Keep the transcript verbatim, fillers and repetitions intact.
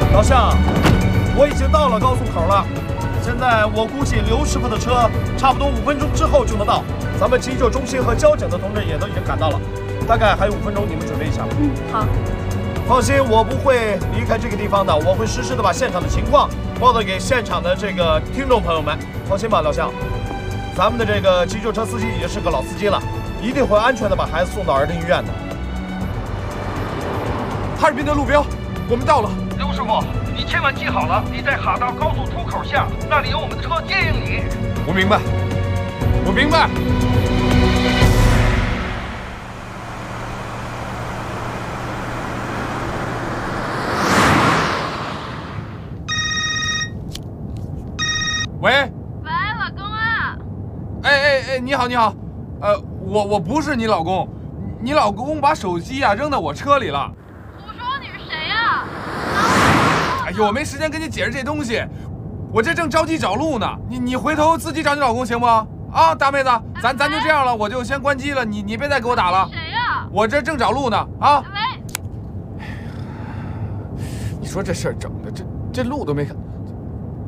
老向，我已经到了高速口了。现在我估计刘师傅的车差不多五分钟之后就能到。咱们急救中心和交警的同志也都已经赶到了，大概还有五分钟，你们准备一下。 嗯，好。 放心，我不会离开这个地方的，我会实时的把现场的情况报道给现场的这个听众朋友们。放心吧，老向，咱们的这个急救车司机已经是个老司机了，一定会安全的把孩子送到儿童医院的。 哈尔滨的路标，我们到了。 刘师傅，你千万记好了，你在哈道高速出口下，那里有我们的车接应你。 我明白，我明白。喂。 喂，老公啊。 哎哎哎，你好你好，呃，我我不是你老公，你老公把手机呀、啊、扔到我车里了。 胡说，你是谁呀？ 哎呦，我没时间跟你解释这东西，我这正着急找路呢。你你回头自己找你老公行不？啊，大妹子，咱咱就这样了，我就先关机了，你你别再给我打了。 谁呀？ 我这正找路呢。啊。 喂。 你说这事儿整的，这这路都没看。